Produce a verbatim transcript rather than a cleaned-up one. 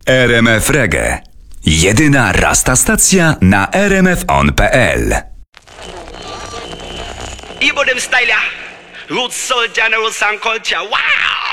R M F Reggae. Jedyna rasta stacja na r m f on kropka p l. Igbo dem style ya. Roots, soul, general, and culture. Wow!